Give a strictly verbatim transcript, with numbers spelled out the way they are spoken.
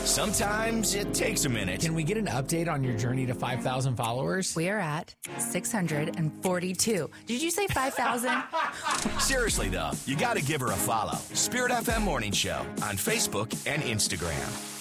Sometimes it takes a minute. Can we get an update on your journey to five thousand followers? We are at six hundred forty-two. Did you say five thousand? Seriously, though, you got to give her a follow. Spirit F M Morning Show on Facebook and Instagram.